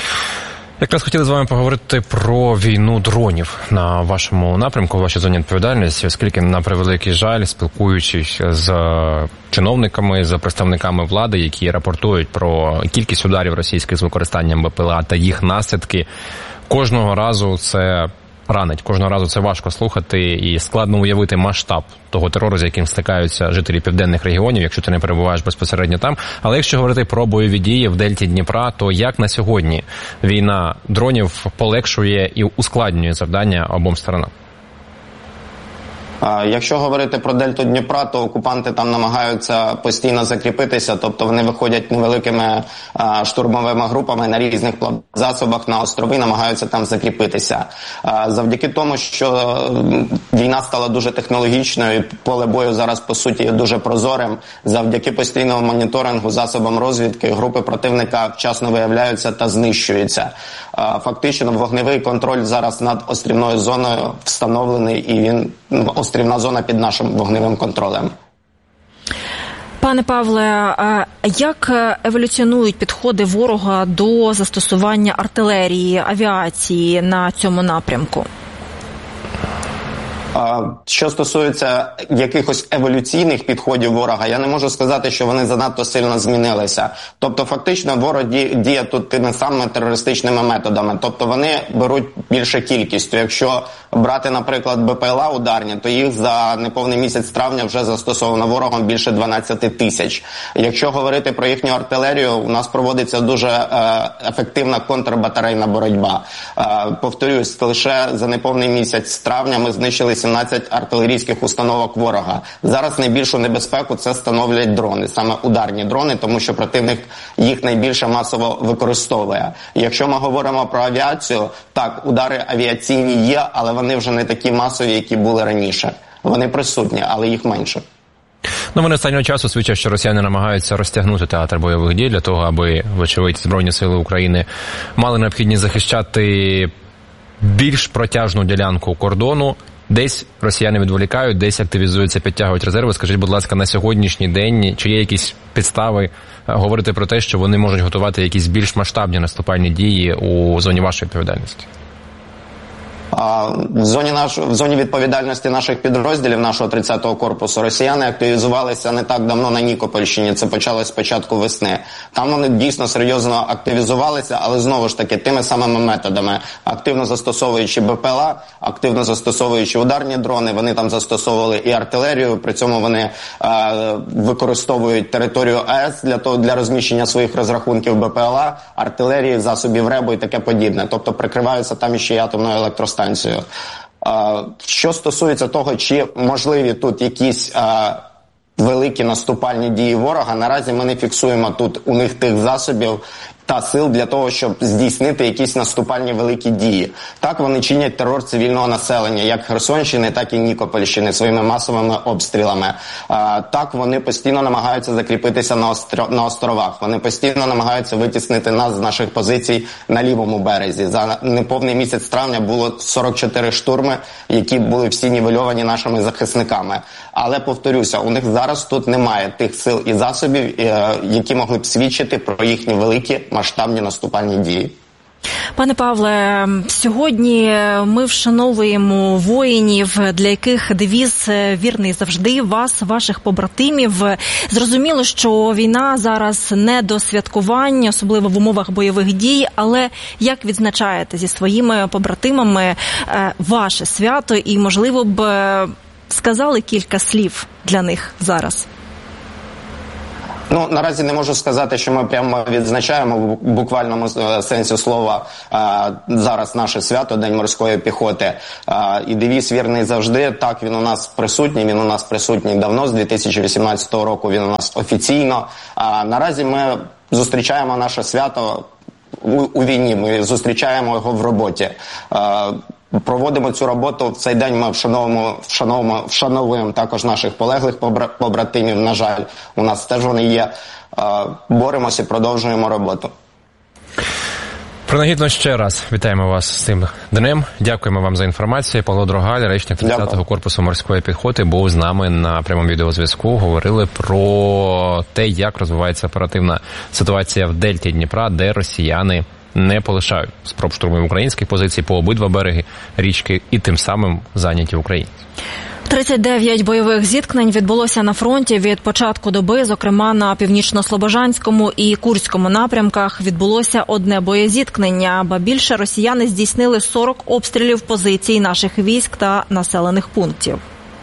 Якраз хотіли з вами поговорити про війну дронів на вашому напрямку, в вашій зоні відповідальності, оскільки, на превеликий жаль, спілкуючись з чиновниками, з представниками влади, які рапортують про кількість ударів російських з використанням Б П Л А та їх наслідки, кожного разу це ранить. Кожного разу це важко слухати і складно уявити масштаб того терору, з яким стикаються жителі південних регіонів, якщо ти не перебуваєш безпосередньо там. Але якщо говорити про бойові дії в дельті Дніпра, то як на сьогодні війна дронів полегшує і ускладнює завдання обом сторонам? Якщо говорити про дельту Дніпра, то окупанти там намагаються постійно закріпитися, тобто вони виходять невеликими штурмовими групами на різних засобах на острови, намагаються там закріпитися. Завдяки тому, що війна стала дуже технологічною, поле бою зараз, по суті, є дуже прозорим, завдяки постійному моніторингу, засобам розвідки, групи противника вчасно виявляються та знищуються. Фактично, вогневий контроль зараз над острівною зоною встановлений, і він острівна зона під нашим вогневим контролем. Пане Павле, як еволюціонують підходи ворога до застосування артилерії, авіації на цьому напрямку? Що стосується якихось еволюційних підходів ворога, я не можу сказати, що вони занадто сильно змінилися. Тобто, фактично, ворог діє тут тими самими терористичними методами. Тобто, вони беруть більше кількістю. Якщо брати, наприклад, Б П Л А ударні, то їх за неповний місяць травня вже застосовано ворогом більше дванадцять тисяч. Якщо говорити про їхню артилерію, у нас проводиться дуже е, ефективна контрбатарейна боротьба. Е, повторюсь, лише за неповний місяць травня ми знищили сімнадцять артилерійських установок ворога. Зараз найбільшу небезпеку це становлять дрони, саме ударні дрони, тому що противник їх найбільше масово використовує. Якщо ми говоримо про авіацію, так, удари авіаційні є, але вони вже не такі масові, які були раніше. Вони присутні, але їх менше. Ну, вони останнього часу свідчать, що росіяни намагаються розтягнути театр бойових дій для того, аби, вочевидь, Збройні сили України мали необхідність захищати більш протяжну ділянку кордону. Десь росіяни відволікають, десь активізуються, підтягують резерви. Скажіть, будь ласка, на сьогоднішній день, чи є якісь підстави говорити про те, що вони можуть готувати якісь більш масштабні наступальні дії у зоні вашої відповідальності? В зоні, наш, в зоні відповідальності наших підрозділів, нашого тридцятого корпусу, росіяни активізувалися не так давно на Нікопольщині, це почалось з початку весни. Там вони дійсно серйозно активізувалися, але знову ж таки тими самими методами. Активно застосовуючи Б П Л А, активно застосовуючи ударні дрони, вони там застосовували і артилерію, при цьому вони е, використовують територію А Е С для, того, для розміщення своїх розрахунків Б П Л А, артилерії, засобів РЕБу і таке подібне. Тобто прикриваються там іще й атомною електростанцією. Що стосується того, чи можливі тут якісь великі наступальні дії ворога. Наразі ми не фіксуємо тут у них тих засобів та сил для того, щоб здійснити якісь наступальні великі дії. Так, вони чинять терор цивільного населення, як Херсонщини, так і Нікопольщини, своїми масовими обстрілами. А, так, вони постійно намагаються закріпитися на, остро... на островах. Вони постійно намагаються витіснити нас з наших позицій на лівому березі. За неповний місяць травня було сорок чотири штурми, які були всі нівельовані нашими захисниками. Але, повторюся, у них зараз тут немає тих сил і засобів, які могли б свідчити про їхні великі масштабні наступальні дії. Пане Павле, сьогодні ми вшановуємо воїнів, для яких девіз «Вірний завжди», вас, ваших побратимів. Зрозуміло, що війна зараз не до святкувань, особливо в умовах бойових дій, але як відзначаєте зі своїми побратимами ваше свято і, можливо б, сказали кілька слів для них зараз? Ну, наразі не можу сказати, що ми прямо відзначаємо в буквальному сенсі слова а, зараз наше свято, День морської піхоти. А, і девіз «Вірний завжди», так, він у нас присутній, він у нас присутній давно, з дві тисячі вісімнадцятого року він у нас офіційно. А, наразі ми зустрічаємо наше свято у, у війні, ми зустрічаємо його в роботі. А, Проводимо цю роботу в цей день. Ми вшановуємо, вшановуємо, вшановуємо також наших полеглих побратимів. На жаль, у нас теж вони є. Боремося і продовжуємо роботу. Принагідно ще раз вітаємо вас з цим днем. Дякуємо вам за інформацію. Павло Дрогаль, речник тридцятого корпусу морської піхоти, був з нами на прямому відеозв'язку. Говорили про те, як розвивається оперативна ситуація в дельті Дніпра, де росіяни не полишають спроб штурмів українських позицій по обидва береги річки і тим самим зайняті українці. тридцять дев'ять бойових зіткнень відбулося на фронті від початку доби, зокрема на Північно-Слобожанському і Курському напрямках відбулося одне боєзіткнення, ба більше росіяни здійснили сорок обстрілів позицій наших військ та населених пунктів.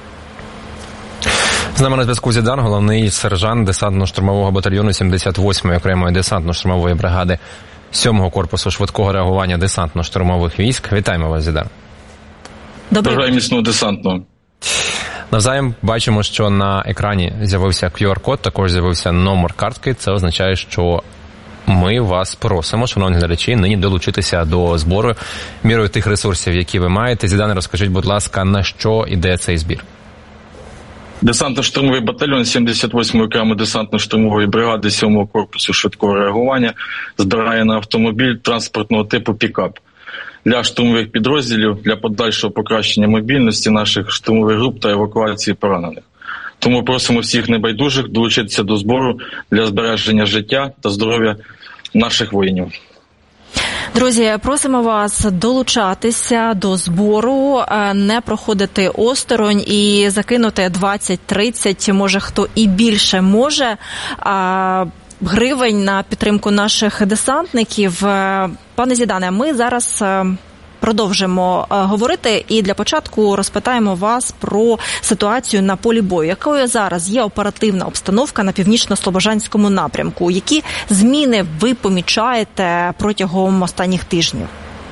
З нами на зв'язку Зідан, головний сержант десантно-штурмового батальйону сімдесят восьмої окремої десантно-штурмової бригади сьомого корпусу швидкого реагування десантно-штурмових військ. Вітаємо вас, Зідан. Добрий Бажаю міцного десантного. Навзаєм бачимо, що на екрані з'явився кю ар-код, також з'явився номер картки. Це означає, що ми вас просимо, шановні глядачі, нині долучитися до збору мірою тих ресурсів, які ви маєте. Зідане, розкажіть, будь ласка, на що йде цей збір? Десантно-штурмовий батальйон сімдесят восьмої окремої десантно-штурмової бригади сьомого корпусу швидкого реагування збирає на автомобіль транспортного типу пікап для штурмових підрозділів, для подальшого покращення мобільності наших штурмових груп та евакуації поранених. Тому просимо всіх небайдужих долучитися до збору для збереження життя та здоров'я наших воїнів. Друзі, просимо вас долучатися до збору, не проходити осторонь і закинути двадцять-тридцять, може хто і більше може, гривень на підтримку наших десантників. Пане Зідане, ми зараз продовжимо говорити і для початку розпитаємо вас про ситуацію на полі бою. Якою зараз є оперативна обстановка на Північно-Слобожанському напрямку? Які зміни ви помічаєте протягом останніх тижнів?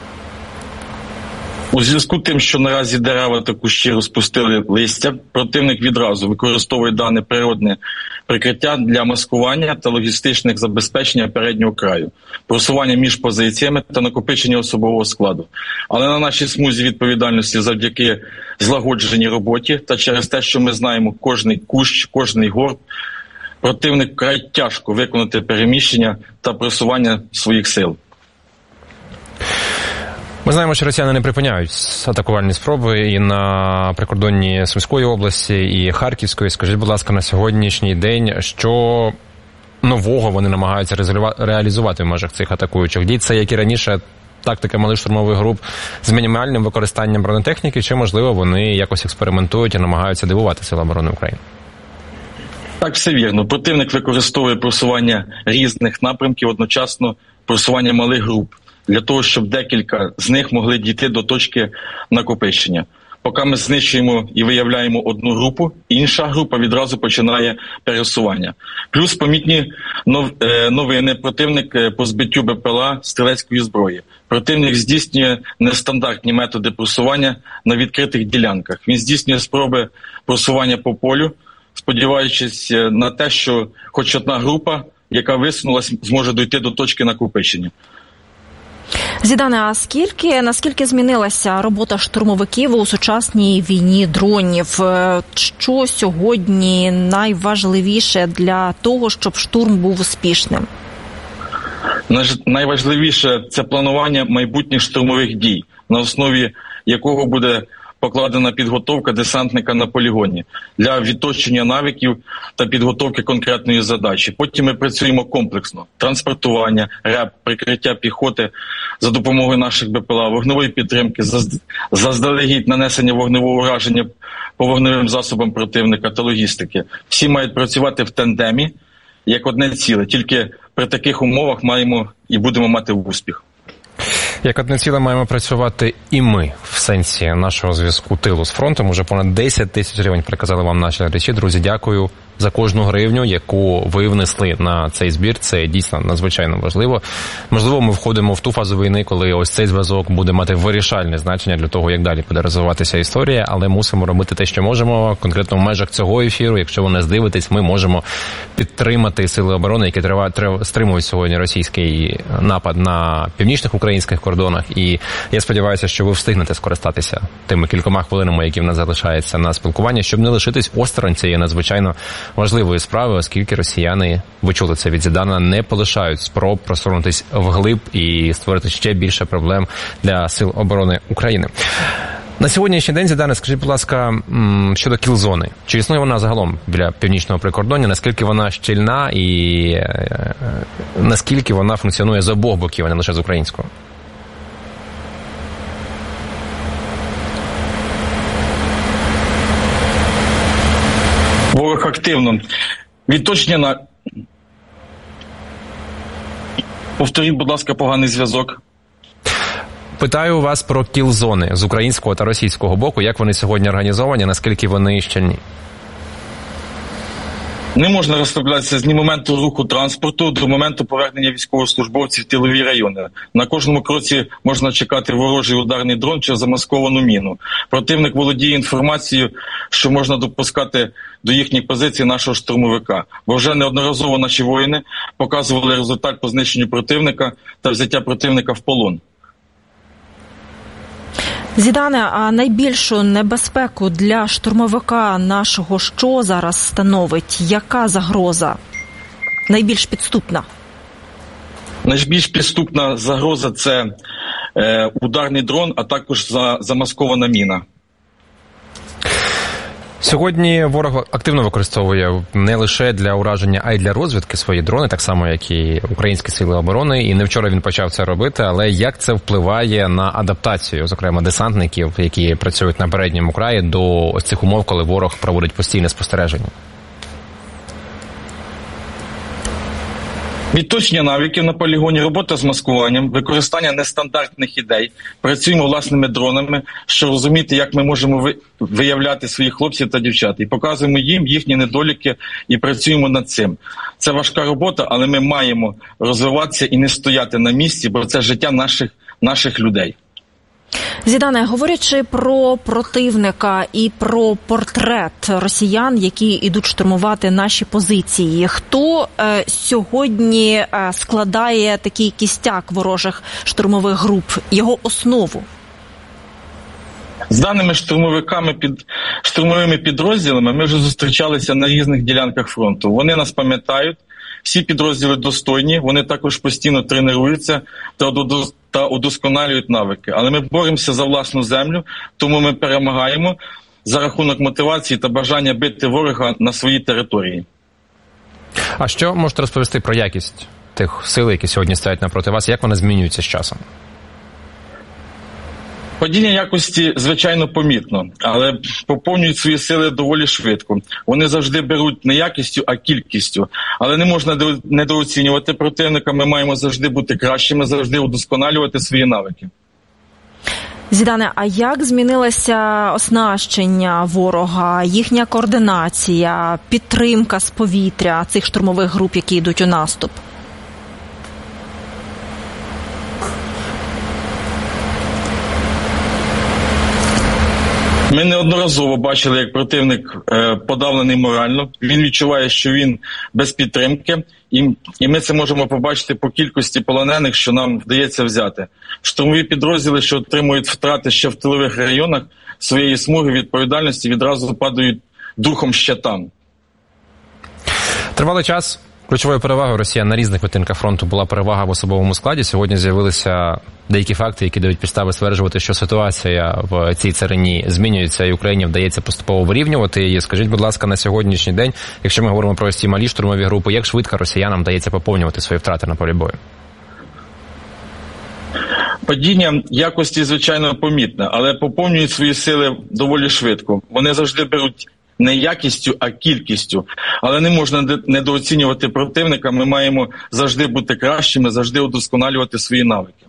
У зв'язку з тим, що наразі дерева та кущі розпустили листя, противник відразу використовує дане природне прикриття для маскування та логістичних забезпечення переднього краю, просування між позиціями та накопичення особового складу. Але на нашій смузі відповідальності завдяки злагодженій роботі та через те, що ми знаємо кожний кущ, кожний горб, противник край тяжко виконати переміщення та просування своїх сил. Ми знаємо, що росіяни не припиняють атакувальні спроби і на прикордонні Сумської області, і Харківської. Скажіть, будь ласка, на сьогоднішній день, що нового вони намагаються реалізувати в межах цих атакуючих дій? Це, як і раніше, тактика малих штурмових груп з мінімальним використанням бронетехніки, чи, можливо, вони якось експериментують і намагаються дивувати Сили оборони України? Так, все вірно. Противник використовує просування різних напрямків, одночасно просування малих груп, для того, щоб декілька з них могли дійти до точки накопичення. Поки ми знищуємо і виявляємо одну групу, інша група відразу починає пересування. Плюс помітні новини. Противник по збиттю Б П Л А стрілецької зброї. Противник здійснює нестандартні методи просування на відкритих ділянках. Він здійснює спроби просування по полю, сподіваючись на те, що хоч одна група, яка висунулась, зможе дойти до точки накопичення. Зідане, а скільки, наскільки змінилася робота штурмовиків у сучасній війні дронів? Що сьогодні найважливіше для того, щоб штурм був успішним? Найважливіше – це планування майбутніх штурмових дій, на основі якого буде покладена підготовка десантника на полігоні для відточення навиків та підготовки конкретної задачі. Потім ми працюємо комплексно. Транспортування, РЕП, прикриття піхоти за допомогою наших БПЛА, вогневої підтримки, заздалегідь нанесення вогневого ураження по вогневим засобам противника та логістики. Всі мають працювати в тандемі як одне ціле. Тільки при таких умовах маємо і будемо мати успіх. Як одне ціле маємо працювати і ми в сенсі нашого зв'язку тилу з фронтом. Уже понад десять тисяч гривень приказали вам наші глядачі. Друзі, дякую за кожну гривню, яку ви внесли на цей збір. Це дійсно надзвичайно важливо. Можливо, ми входимо в ту фазу війни, коли ось цей зв'язок буде мати вирішальне значення для того, як далі буде розвиватися історія, але мусимо робити те, що можемо. Конкретно в межах цього ефіру, якщо ви не здивитесь, ми можемо підтримати сили оборони, які стримують сьогодні російський напад на північних українських кордонах. І я сподіваюся, що ви встигнете скористатися тими кількома хвилинами, які в нас залишаються на спілкування, щоб не лишитись осторонь цієї надзвичайно важливої справи, оскільки росіяни, ви чули це від Зідана, не полишають спроб просунутись вглиб і створити ще більше проблем для сил оборони України. На сьогоднішній день, Зідане, скажіть, будь ласка, щодо кіл-зони. Чи існує вона загалом біля північного прикордоння? Наскільки вона щільна і наскільки вона функціонує з обох боків, а не лише з українського? Ворог активно. Відточення на... Повторіть, будь ласка, поганий зв'язок. Питаю вас про кіл-зони з українського та російського боку. Як вони сьогодні організовані, наскільки вони щільні? Не можна розслаблятися з ні моменту руху транспорту до моменту повернення військовослужбовців в тилові райони. На кожному кроці можна чекати ворожий ударний дрон чи замасковану міну. Противник володіє інформацією, що можна допускати до їхніх позицій нашого штурмовика. Бо вже неодноразово наші воїни показували результат по знищенню противника та взяття противника в полон. Зідане, а найбільшу небезпеку для штурмовика нашого що зараз становить? Яка загроза найбільш підступна? Найбільш підступна загроза – це е, ударний дрон, а також за, замаскована міна. Сьогодні ворог активно використовує не лише для ураження, а й для розвідки свої дрони, так само, як і українські сили оборони. І не вчора він почав це робити, але як це впливає на адаптацію, зокрема, десантників, які працюють на передньому краї, до ось цих умов, коли ворог проводить постійне спостереження? Відточення навиків на полігоні, робота з маскуванням, використання нестандартних ідей. Працюємо власними дронами, щоб розуміти, як ми можемо виявляти своїх хлопців та дівчат. І показуємо їм їхні недоліки і працюємо над цим. Це важка робота, але ми маємо розвиватися і не стояти на місці, бо це життя наших, наших людей. Зідане, говорячи про противника і про портрет росіян, які йдуть штурмувати наші позиції, хто е, сьогодні е, складає такий кістяк ворожих штурмових груп, його основу? З даними штурмовиками, під штурмовими підрозділами ми вже зустрічалися на різних ділянках фронту. Вони нас пам'ятають, всі підрозділи достойні, вони також постійно тренуються та та удосконалюють навики. Але ми боремося за власну землю, тому ми перемагаємо за рахунок мотивації та бажання бити ворога на своїй території. А що можете розповісти про якість тих сил, які сьогодні стоять напроти вас? Як вона змінюється з часом? Падіння якості, звичайно, помітно, але поповнюють свої сили доволі швидко. Вони завжди беруть не якістю, а кількістю. Але не можна недооцінювати противника, ми маємо завжди бути кращими, завжди удосконалювати свої навики. Зідане, а як змінилося оснащення ворога, їхня координація, підтримка з повітря цих штурмових груп, які йдуть у наступ? Ми неодноразово бачили, як противник е, подавлений морально. Він відчуває, що він без підтримки. І, і ми це можемо побачити по кількості полонених, що нам вдається взяти. Штурмові підрозділи, що отримують втрати ще в тилових районах своєї смуги відповідальності, відразу падають духом ще там. Тривалий час ключовою перевагою росіян на різних відтинках фронту була перевага в особовому складі. Сьогодні з'явилися деякі факти, які дають підстави стверджувати, що ситуація в цій царині змінюється і Україні вдається поступово вирівнювати її. Скажіть, будь ласка, на сьогоднішній день, якщо ми говоримо про ось ці малі штурмові групи, як швидко росіянам вдається поповнювати свої втрати на полі бою? Падіння якості, звичайно, помітне, але поповнюють свої сили доволі швидко. Вони завжди беруть не якістю, а кількістю. Але не можна недооцінювати противника. Ми маємо завжди бути кращими, завжди удосконалювати свої навики.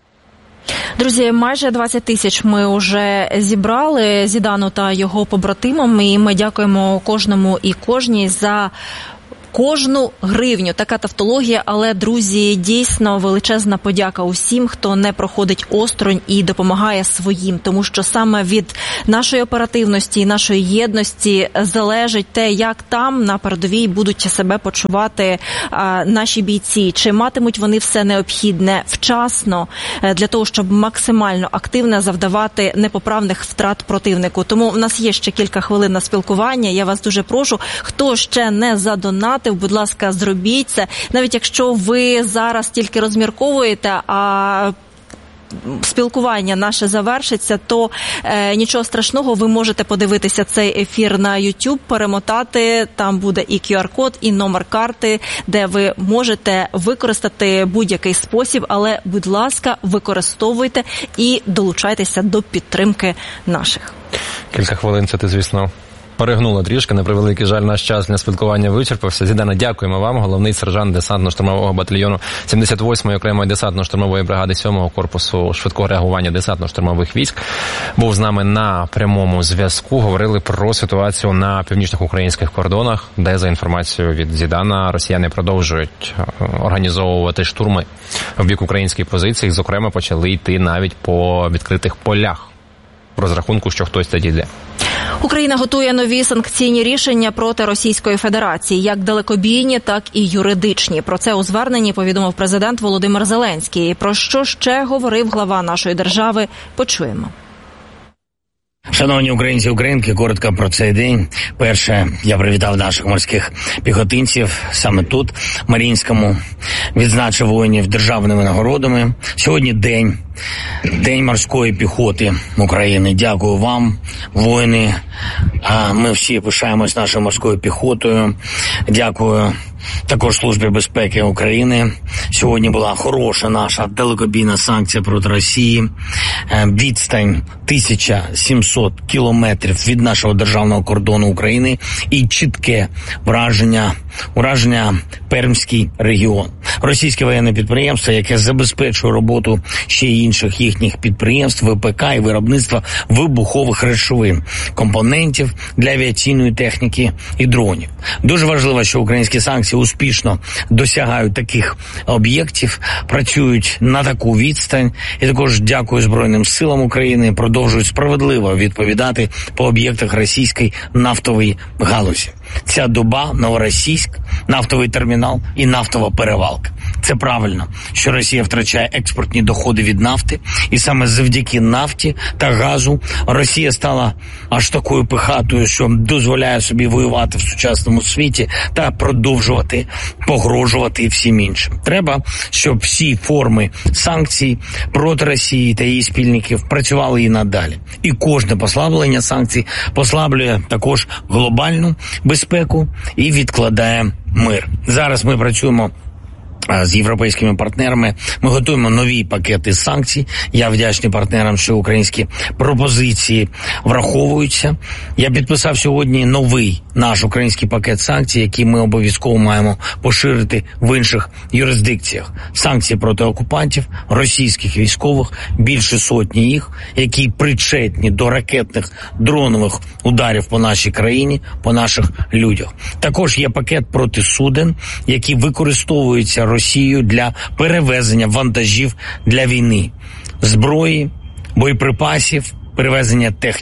Друзі, майже двадцять тисяч ми вже зібрали Зідану та його побратимам, і ми дякуємо кожному і кожній за кожну гривню. Така тавтологія, але, друзі, дійсно величезна подяка усім, хто не проходить осторонь і допомагає своїм, тому що саме від нашої оперативності і нашої єдності залежить те, як там на передовій будуть себе почувати а, наші бійці, чи матимуть вони все необхідне вчасно для того, щоб максимально активно завдавати непоправних втрат противнику. Тому в нас є ще кілька хвилин на спілкування. Я вас дуже прошу, хто ще не задонатив, будь ласка, зробіть це. Навіть якщо ви зараз тільки розмірковуєте, а спілкування наше завершиться, то е, нічого страшного, ви можете подивитися цей ефір на YouTube, перемотати, там буде і кю ар-код, і номер карти, де ви можете використати будь-який спосіб, але, будь ласка, використовуйте і долучайтеся до підтримки наших. Кілька хвилин це ти, звісно, перегнула трішки, на превеликий жаль, наш час для спілкування вичерпався. Зідана, дякуємо вам. Головний сержант десантно-штурмового батальйону сімдесят восьмої окремої десантно-штурмової бригади сьомого корпусу швидкого реагування десантно-штурмових військ був з нами на прямому зв'язку. Говорили про ситуацію на північних українських кордонах, де, за інформацією від Зідана, росіяни продовжують організовувати штурми в бік українських позицій. Зокрема, почали йти навіть по відкритих полях в розрахунку, що хтось тоді йде. Україна готує нові санкційні рішення проти Російської Федерації, як далекобійні, так і юридичні. Про це у зверненні повідомив президент Володимир Зеленський. Про що ще говорив глава нашої держави, почуємо. Шановні українці і українки, коротко про цей день. Перше, я привітав наших морських піхотинців саме тут, в Маріїнському, відзначив воїнів державними нагородами. Сьогодні день, день морської піхоти України. Дякую вам, воїни. Ми всі пишаємось нашою морською піхотою. Дякую також Службі безпеки України. Сьогодні була хороша наша далекобійна санкція проти Росії. Відстань тисяча сімсот кілометрів від нашого державного кордону України і чітке враження, враження Пермський регіон. Російське воєнне підприємство, яке забезпечує роботу ще й інших їхніх підприємств, ВПК і виробництва вибухових речовин, компонентів для авіаційної техніки і дронів. Дуже важливо, що українські санкції успішно досягають таких об'єктів, працюють на таку відстань. І також дякую Збройним силам України, продовжують справедливо відповідати по об'єктах російської нафтової галузі. Ця доба, Новоросійськ, нафтовий термінал і нафтова перевалка. Це правильно, що Росія втрачає експортні доходи від нафти, і саме завдяки нафті та газу Росія стала аж такою пихатою, що дозволяє собі воювати в сучасному світі та продовжувати погрожувати всім іншим. Треба, щоб всі форми санкцій проти Росії та її спільників працювали і надалі. І кожне послаблення санкцій послаблює також глобальну безпеку і відкладає мир. Зараз ми працюємо з європейськими партнерами. Ми готуємо нові пакети санкцій. Я вдячний партнерам, що українські пропозиції враховуються. Я підписав сьогодні новий наш український пакет санкцій, який ми обов'язково маємо поширити в інших юрисдикціях. Санкції проти окупантів, російських військових, більше сотні їх, які причетні до ракетних дронових ударів по нашій країні, по наших людях. Також є пакет проти суден, які використовуються Росією для перевезення вантажів для війни, зброї, боєприпасів, перевезення техніки.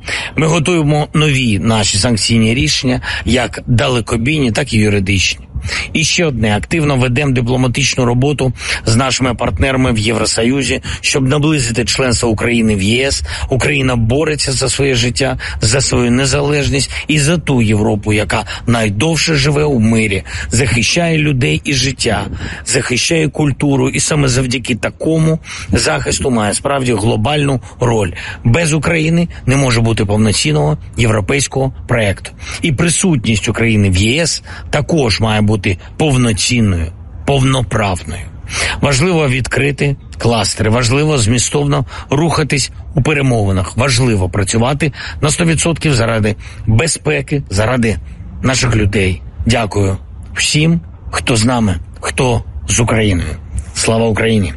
Ми готуємо нові наші санкційні рішення, як далекобійні, так і юридичні. І ще одне, активно ведемо дипломатичну роботу з нашими партнерами в Євросоюзі, щоб наблизити членство України в ЄС. Україна бореться за своє життя, за свою незалежність і за ту Європу, яка найдовше живе у мирі, захищає людей і життя, захищає культуру, і саме завдяки такому захисту має справді глобальну роль. Без України не може бути повноцінного європейського проєкту. І присутність України в ЄС також має бути бути повноцінною, повноправною. Важливо відкрити кластери, важливо змістовно рухатись у перемовинах, важливо працювати на сто відсотків заради безпеки, заради наших людей. Дякую всім, хто з нами, хто з Україною. Слава Україні!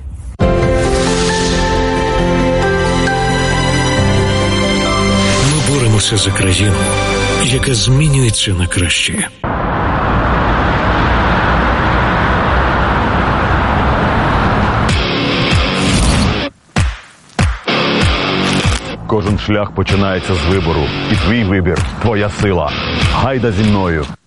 Ми боремося за країну, яка змінюється на краще. Кожен шлях починається з вибору. І твій вибір – твоя сила. Гайда зі мною.